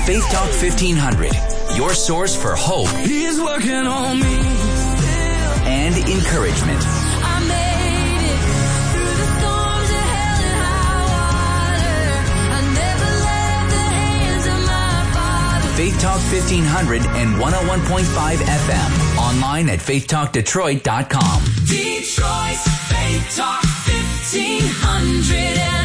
Faith Talk 1500, your source for hope. He's working on me and encouragement. I made it through the storms of hell and high water. I never left the hands of my Father. Faith Talk 1500 and 101.5 FM. Online at faithtalkdetroit.com. Detroit's Faith Talk 1500 and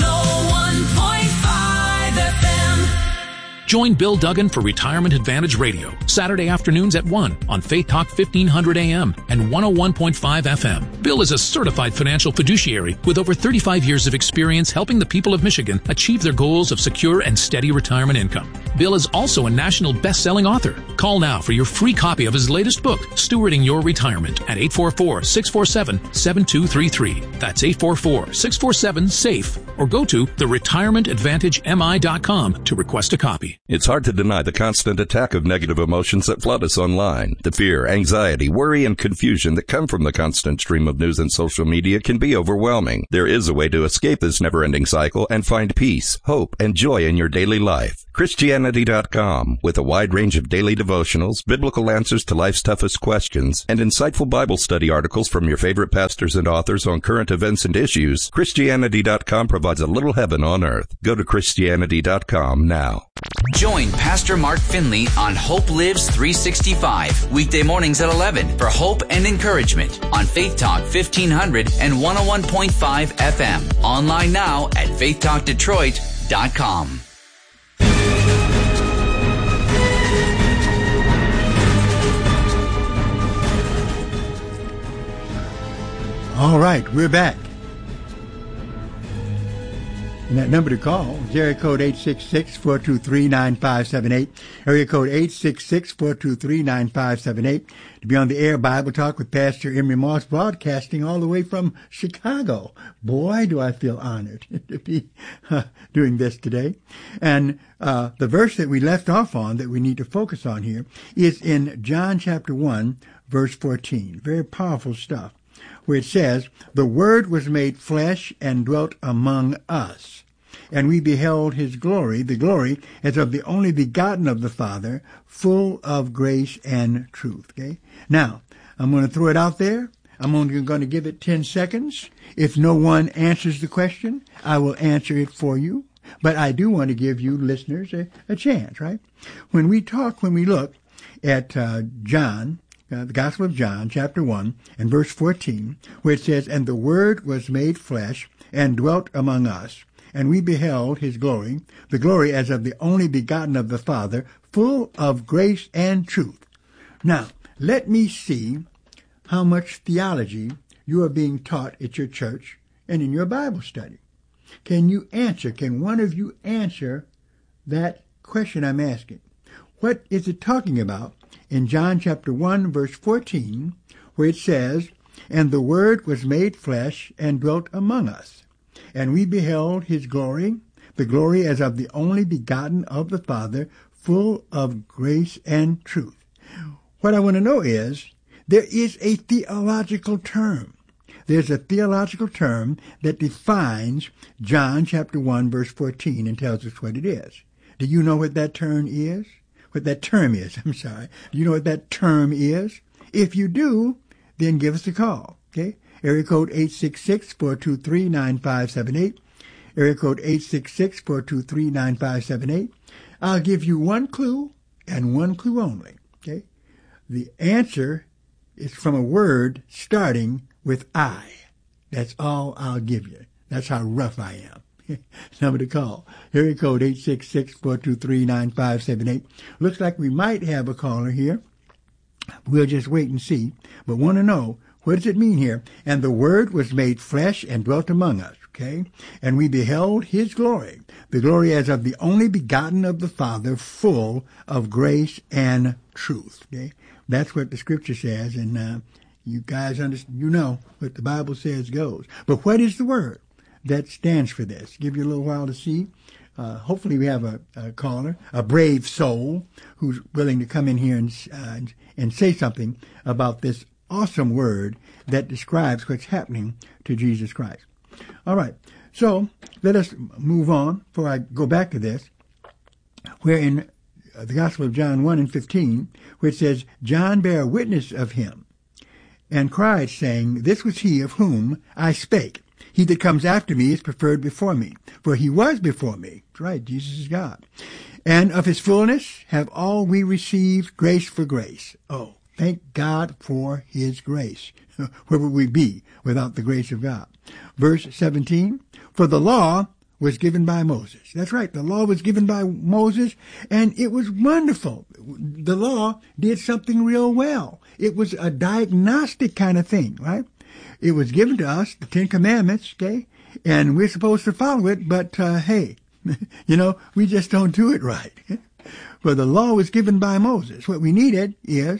101.5 FM. Join Bill Duggan for Retirement Advantage Radio, Saturday afternoons at 1 on Faith Talk 1500 AM and 101.5 FM. Bill is a certified financial fiduciary with over 35 years of experience helping the people of Michigan achieve their goals of secure and steady retirement income. Bill is also a national best-selling author. Call now for your free copy of his latest book, Stewarding Your Retirement, at 844-647-7233. That's 844-647-SAFE. Or go to theretirementadvantagemi.com to request a copy. It's hard to deny the constant attack of negative emotions that flood us online. The fear, anxiety, worry, and confusion that come from the constant stream of news and social media can be overwhelming. There is a way to escape this never-ending cycle and find peace, hope, and joy in your daily life. Christianity.com, with a wide range of daily devotionals, biblical answers to life's toughest questions, and insightful Bible study articles from your favorite pastors and authors on current events and issues, Christianity.com provides a little heaven on earth. Go to Christianity.com now. Join Pastor Mark Finley on Hope Lives 365, weekday mornings at 11 for hope and encouragement on Faith Talk 1500 and 101.5 FM. Online now at faithtalkdetroit.com. All right, we're back. And that number to call is area code 866-423-9578. Area code 866-423-9578. To be on the air, Bible Talk with Pastor Emery Moss, broadcasting all the way from Chicago. Boy, do I feel honored to be doing this today. And the verse that we left off on that we need to focus on here is in John chapter 1, verse 14. Very powerful stuff, where it says, "The Word was made flesh and dwelt among us, and we beheld his glory, the glory as of the only begotten of the Father, full of grace and truth." Okay? Now, I'm going to throw it out there. I'm only going to give it 10 seconds. If no one answers the question, I will answer it for you. But I do want to give you listeners a chance, right? When we look at John, the Gospel of John, chapter 1, and verse 14, where it says, "And the Word was made flesh and dwelt among us, and we beheld his glory, the glory as of the only begotten of the Father, full of grace and truth." Now, let me see how much theology you are being taught at your church and in your Bible study. Can one of you answer that question I'm asking? What is it talking about in John chapter 1, verse 14, where it says, "And the Word was made flesh and dwelt among us, and we beheld his glory, the glory as of the only begotten of the Father, full of grace and truth." What I want to know is, there is a theological term. There's a theological term that defines John chapter 1, verse 14, and tells us what it is. Do you know what that term is? Do you know what that term is? If you do, then give us a call, okay? Area code 866-423-9578. Area code 866-423-9578. I'll give you one clue and one clue only, okay? The answer is from a word starting with I. That's all I'll give you. That's how rough I am. Number to call. Area code 866-423-9578. Looks like we might have a caller here. We'll just wait and see. But want to know, what does it mean here? "And the Word was made flesh and dwelt among us." Okay? "And we beheld his glory, the glory as of the only begotten of the Father, full of grace and truth." Okay? That's what the Scripture says, and you guys understand, you know what the Bible says goes. But what is the word that stands for this? Give you a little while to see. Hopefully we have a caller, a brave soul, who's willing to come in here and say something about this awesome word that describes what's happening to Jesus Christ. All right, so let us move on before I go back to this. where in the Gospel of John 1:15, where it says, John bare witness of him, and cried, saying, This was he of whom I spake. He that comes after me is preferred before me, for he was before me. That's right, Jesus is God. And of his fullness have all we received grace for grace. Oh, thank God for his grace. Where would we be without the grace of God? Verse 17, for the law was given by Moses. That's right, the law was given by Moses, and it was wonderful. The law did something real well. It was a diagnostic kind of thing, right? It was given to us, the Ten Commandments, okay? And we're supposed to follow it, but, hey, we just don't do it right. For the law was given by Moses. What we needed is,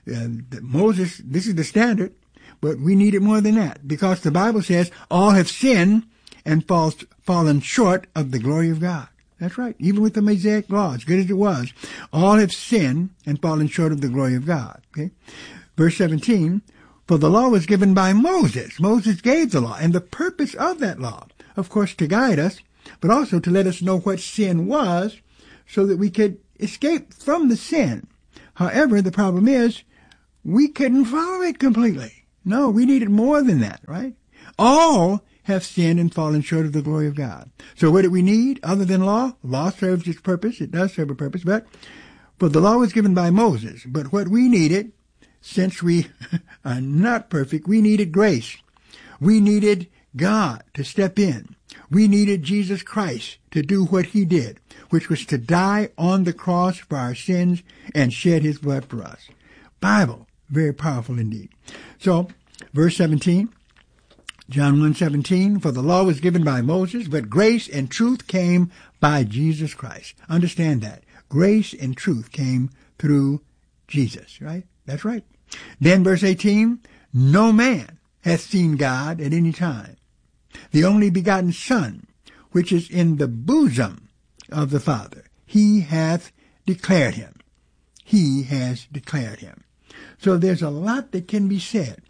Moses, this is the standard, but we needed more than that, because the Bible says all have sinned and fallen short of the glory of God. That's right. Even with the Mosaic law, as good as it was, all have sinned and fallen short of the glory of God. Okay? Verse 17, for the law was given by Moses. Moses gave the law, and the purpose of that law, of course, to guide us, but also to let us know what sin was so that we could escape from the sin. However, the problem is we couldn't follow it completely. No, we needed more than that, right? All have sinned and fallen short of the glory of God. So what do we need other than law? Law serves its purpose. It does serve a purpose, but the law was given by Moses. But what we needed, since we are not perfect, we needed grace. We needed God to step in. We needed Jesus Christ to do what he did, which was to die on the cross for our sins and shed his blood for us. Bible, very powerful indeed. So, verse 17, John 1:17, for the law was given by Moses, but grace and truth came by Jesus Christ. Understand that. Grace and truth came through Jesus, right? That's right. Then verse 18, no man hath seen God at any time. The only begotten Son, which is in the bosom of the Father, he hath declared him. He has declared him. So there's a lot that can be said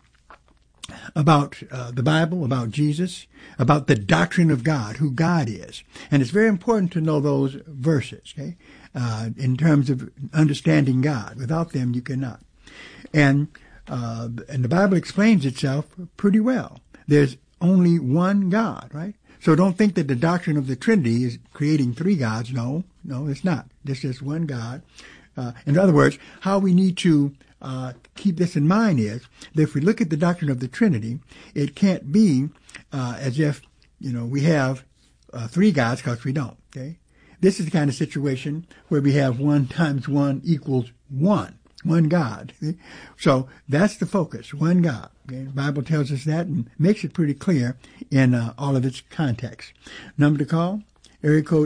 about the Bible, about Jesus, about the doctrine of God, who God is. And it's very important to know those verses, okay, in terms of understanding God. Without them, you cannot. And the Bible explains itself pretty well. There's only one God, right? So don't think that the doctrine of the Trinity is creating three gods. No, it's not. There's just one God. In other words, how we need to keep this in mind is that if we look at the doctrine of the Trinity, it can't be as if, we have three gods, because we don't, okay? This is the kind of situation where we have 1 times 1 equals 1 God. Okay? So that's the focus, one God. Okay? The Bible tells us that and makes it pretty clear in all of its context. Number to call, area code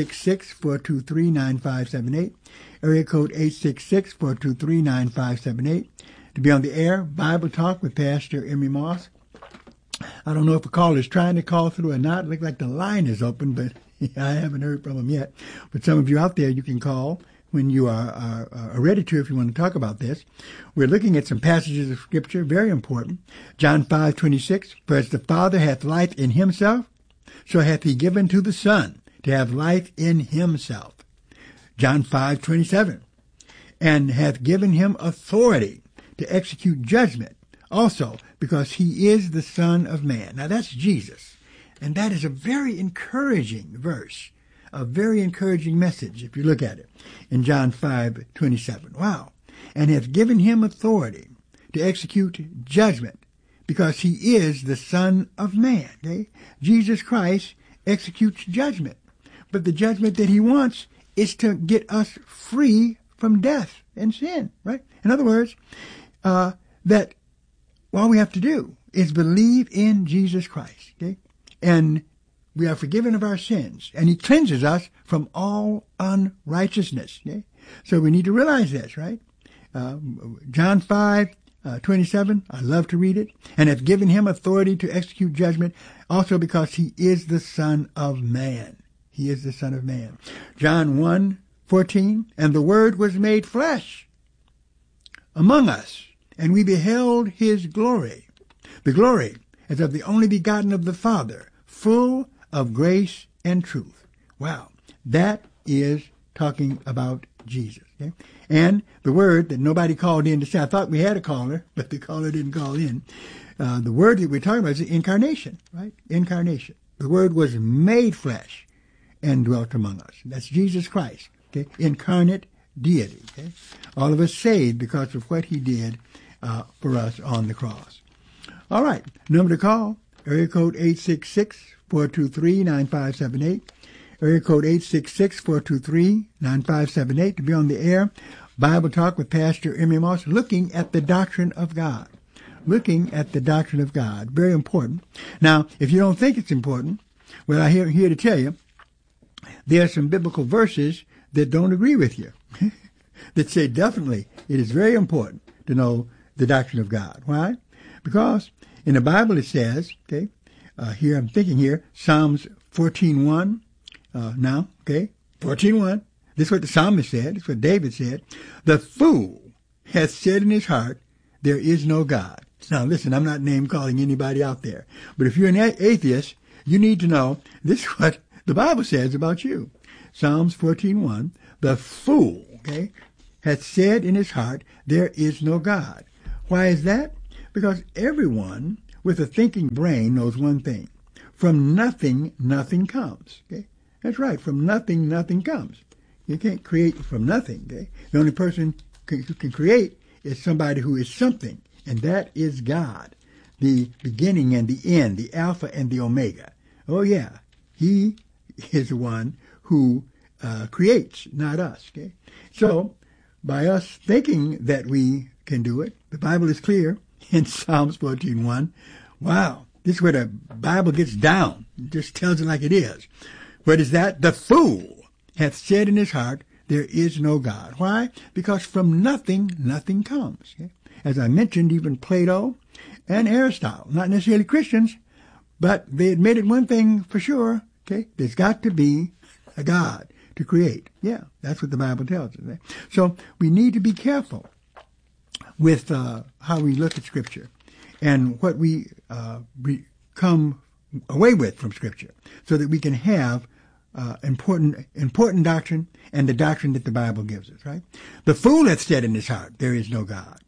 866-423-9578. Area code 866-423-9578. To be on the air, Bible Talk with Pastor Emery Moss. I don't know if a caller is trying to call through or not. It looks like the line is open, but I haven't heard from him yet. But some of you out there, you can call when you are ready to, if you want to talk about this. We're looking at some passages of Scripture, very important. John 5:26, for as the Father hath life in himself, so hath he given to the Son to have life in himself. John 5:27, and hath given him authority to execute judgment, also because he is the Son of Man. Now that's Jesus, and that is a very encouraging verse, a very encouraging message if you look at it in John 5:27. Wow. And hath given him authority to execute judgment, because he is the Son of Man. Okay? Jesus Christ executes judgment, but the judgment that he wants is to get us free from death and sin, right? In other words, that all we have to do is believe in Jesus Christ, okay? And we are forgiven of our sins, and he cleanses us from all unrighteousness, okay? So we need to realize this, right? John 5:27, I love to read it, and hath given him authority to execute judgment, also because he is the Son of Man. He is the Son of Man. John 1:14, and the Word was made flesh among us, and we beheld his glory. The glory as of the only begotten of the Father, full of grace and truth. Wow, that is talking about Jesus. Okay? And the word that nobody called in to say, I thought we had a caller, but the caller didn't call in. The word that we're talking about is incarnation, right? Incarnation. The word was made flesh and dwelt among us. That's Jesus Christ, okay? Incarnate deity, okay? All of us saved because of what he did for us on the cross. All right, number to call, area code 866-423-9578. Area code 866-423-9578 to be on the air. Bible Talk with Pastor Emery Moss, looking at the doctrine of God. Looking at the doctrine of God. Very important. Now, if you don't think it's important, well, I'm here to tell you, there are some biblical verses that don't agree with you, that say definitely it is very important to know the doctrine of God. Why? Because in the Bible it says, okay, here I'm thinking here, Psalms 14:1, now, okay, 14:1. This is what the psalmist said. This is what David said. The fool hath said in his heart, there is no God. Now, listen, I'm not name-calling anybody out there. But if you're an atheist, you need to know this is what the Bible says about you. Psalms 14:1, the fool, okay, hath said in his heart, there is no God. Why is that? Because everyone with a thinking brain knows one thing. From nothing, nothing comes. Okay? That's right. From nothing, nothing comes. You can't create from nothing. Okay? The only person who can create is somebody who is something, and that is God, the beginning and the end, the Alpha and the Omega. Oh, yeah. He is the one who creates, not us. Okay? So, by us thinking that we can do it, the Bible is clear in Psalms 14:1. Wow, this is where the Bible gets down. It just tells it like it is. What is that? The fool hath said in his heart, there is no God. Why? Because from nothing, nothing comes. Okay? As I mentioned, even Plato and Aristotle, not necessarily Christians, but they admitted one thing for sure, okay? There's got to be a God to create. Yeah, that's what the Bible tells us. Right? So we need to be careful with how we look at Scripture and what we come away with from Scripture, so that we can have important doctrine and the doctrine that the Bible gives us. Right? The fool hath said in his heart, there is no God,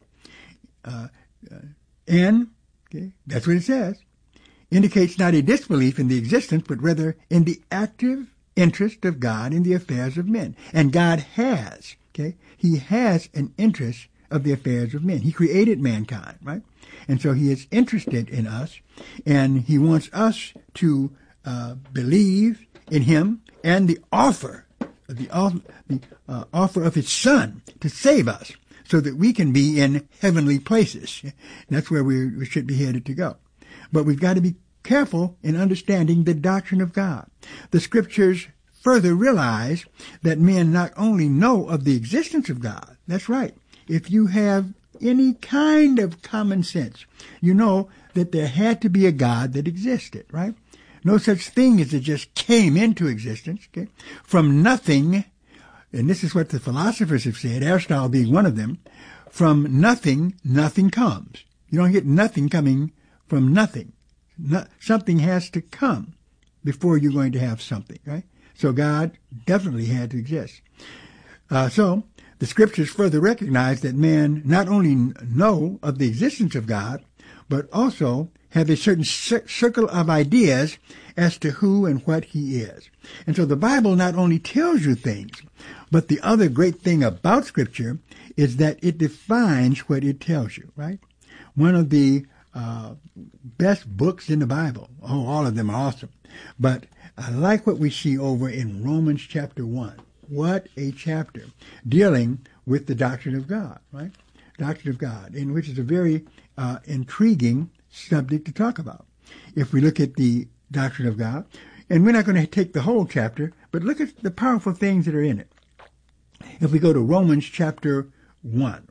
and okay, that's what it says. Indicates not a disbelief in the existence, but rather in the active interest of God in the affairs of men. And God has, okay, he has an interest of the affairs of men. He created mankind, right? And so he is interested in us, and he wants us to believe in him and the offer of his Son to save us, so that we can be in heavenly places. That's where we should be headed to go. But we've got to be careful in understanding the doctrine of God. The Scriptures further realize that men not only know of the existence of God, that's right. If you have any kind of common sense, you know that there had to be a God that existed, right? No such thing as it just came into existence, okay? From nothing, and this is what the philosophers have said, Aristotle being one of them, from nothing, nothing comes. You don't get nothing coming from nothing. Something has to come before you're going to have something, right? So God definitely had to exist. So the Scriptures further recognize that man not only know of the existence of God, but also have a certain circle of ideas as to who and what he is. And so the Bible not only tells you things, but the other great thing about Scripture is that it defines what it tells you, right? One of the best books in the Bible. Oh, all of them are awesome. But I like what we see over in Romans chapter 1. What a chapter dealing with the doctrine of God, right? Doctrine of God, in which is a very intriguing subject to talk about. If we look at the doctrine of God, and we're not going to take the whole chapter, but look at the powerful things that are in it. If we go to Romans chapter 1,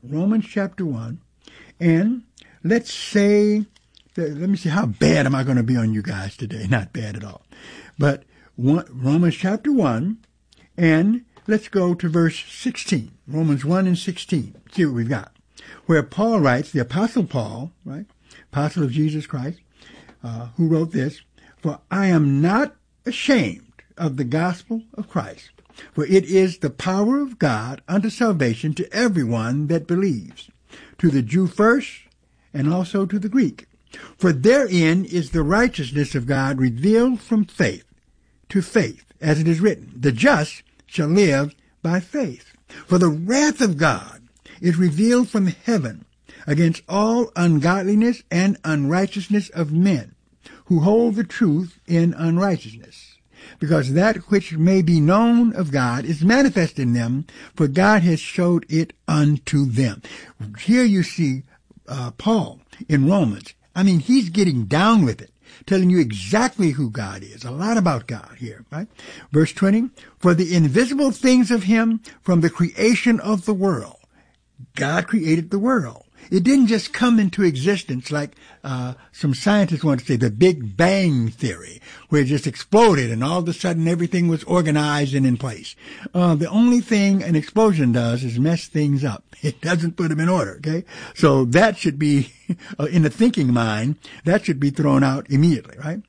and let's say, let me see, how bad am I going to be on you guys today? Not bad at all. But Romans chapter 1, and let's go to verse 16. Romans 1 and 16. See what we've got. Where Paul writes, the Apostle Paul, right, Apostle of Jesus Christ, who wrote this, for I am not ashamed of the gospel of Christ, For it is the power of God unto salvation to everyone that believes, to the Jew first, and also to the Greek. For therein is the righteousness of God revealed from faith to faith, as it is written, the just shall live by faith. For the wrath of God is revealed from heaven against all ungodliness and unrighteousness of men, who hold the truth in unrighteousness. Because that which may be known of God is manifest in them, for God has showed it unto them. Here you see Paul in Romans. I mean, he's getting down with it, telling you exactly who God is, a lot about God here, right? Verse 20, for the invisible things of him from the creation of the world. God created the world. It didn't just come into existence like some scientists want to say, the Big Bang Theory, where it just exploded and all of a sudden everything was organized and in place. The only thing an explosion does is mess things up. It doesn't put them in order, okay? So that should be, in the thinking mind, that should be thrown out immediately, right?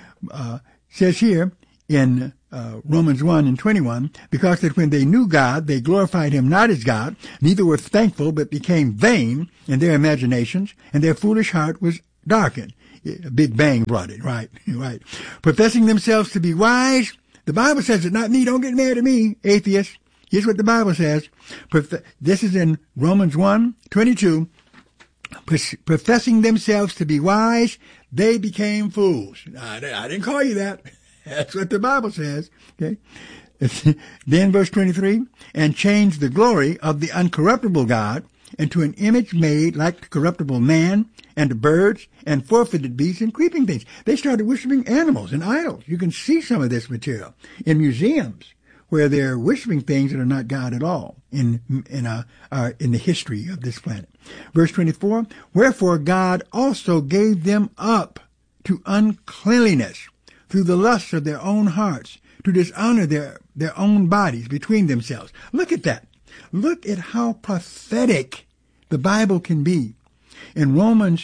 Says here in Romans 1:21, because that when they knew God, they glorified him not as God, neither were thankful, but became vain in their imaginations, and their foolish heart was darkened. A Big Bang brought it, right? Right. Professing themselves to be wise, the Bible says it, not me. Don't get mad at me, atheists. Here's what the Bible says. This is in Romans 1:22. Professing themselves to be wise, they became fools. I didn't call you that. That's what the Bible says. Okay. Then verse 23, and changed the glory of the uncorruptible God into an image made like the corruptible man and the birds and four-footed beasts and creeping things. They started worshiping animals and idols. You can see some of this material in museums where they're worshiping things that are not God at all in the history of this planet. Verse 24, wherefore God also gave them up to uncleanliness through the lusts of their own hearts, to dishonor their own bodies between themselves. Look at that. Look at how pathetic the Bible can be. In Romans,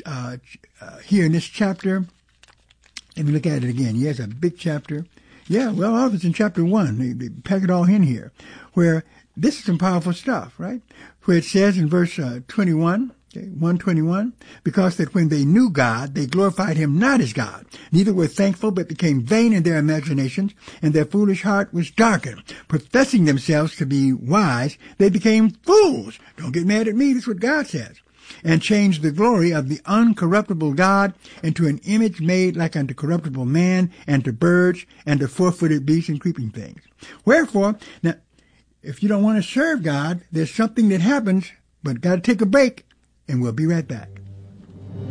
here in this chapter, let me look at it again. Yes, a big chapter. Yeah, well, all of it's in chapter 1. They pack it all in here, where this is some powerful stuff, right? Where it says in verse 21, 121, because that when they knew God, they glorified him not as God, neither were thankful, but became vain in their imaginations, and their foolish heart was darkened. Professing themselves to be wise, they became fools. Don't get mad at me, that's what God says. And changed the glory of the uncorruptible God into an image made like unto corruptible man, and to birds, and to four-footed beasts and creeping things. Wherefore, now, if you don't want to serve God, there's something that happens, but got to take a break, and we'll be right back.